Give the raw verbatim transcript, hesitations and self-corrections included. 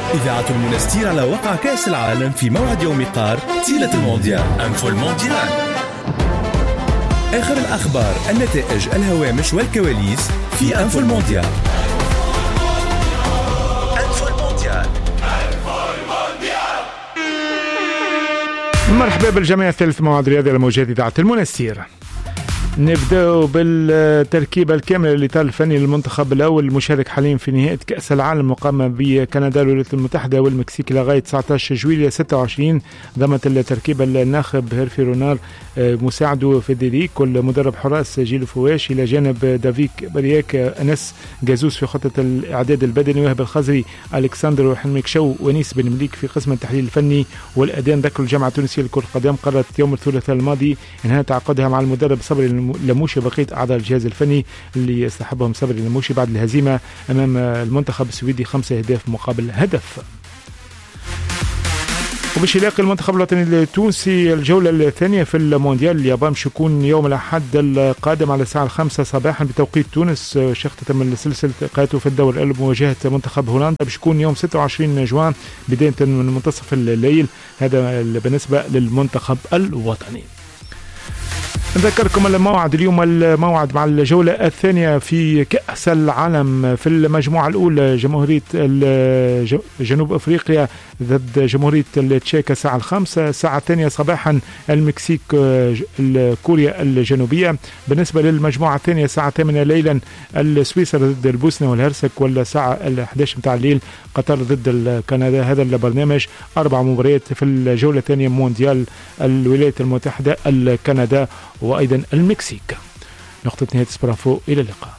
إذاعة المنستير على وقع كأس العالم في موعد يوم قار تيلة المونديال أنفو المونديال. آخر الأخبار، النتائج، الهوامش والكواليس في أنفو المونديال. أنفو المونديال. مرحبا بالجميع. ثالث موعد رياضي على موجات إذاعة المنستير. نبدأ بالتركيبة الكاملة للإطار الفني للمنتخب الأول المشارك حاليا في نهائي كأس العالم مقامة بكندا والولايات المتحدة والمكسيك لغاية تسعة عشر جويلية ستة وعشرين. ضمت التركيبة الناخب هيرفي رونار مساعده فيدريك والمدرب حراس جيلو فواش إلى جانب دافيك برياك أنس جازوس في خطة الإعداد البدني، وهب الخزري ألكسندر وحلميك شو ونيس بن مليك في قسم التحليل الفني والأداء. ذكر الجامعة التونسية لكرة القدم قررت يوم الثلاثاء الماضي انهاء تعاقدها مع المدرب صبري لموشي بقية أعضاء الجهاز الفني اللي يستحبهم صبري لموشي بعد الهزيمة أمام المنتخب السويدي خمسة أهداف مقابل هدف. وباش يلاقي المنتخب الوطني التونسي الجولة الثانية في المونديال اليابان باش يكون يوم الأحد القادم على الساعة الخامسة صباحا بتوقيت تونس. شختة من سلسلة لقاءاته في الدور الأول مواجهة منتخب هولندا باش يكون يوم ستة وعشرين جوان بداية من منتصف الليل. هذا بالنسبة للمنتخب الوطني. نذكركم الموعد اليوم، الموعد مع الجولة الثانية في كأس العالم في المجموعة الأولى. جمهورية جنوب أفريقيا ضد جمهورية التشيك الساعة الخامسة. الساعة الثانية صباحا المكسيك كوريا الجنوبية. بالنسبة للمجموعة الثانية الساعة الثامنة ليلا السويسرا ضد البوسنة والهرسك، والساعة الأحد عشر متاع الليل قطر ضد كندا. هذا البرنامج أربع مباريات في الجولة الثانية مونديال الولايات المتحدة، الكندا وأيضا المكسيك. نقطة نهاية سبرافو، إلى اللقاء.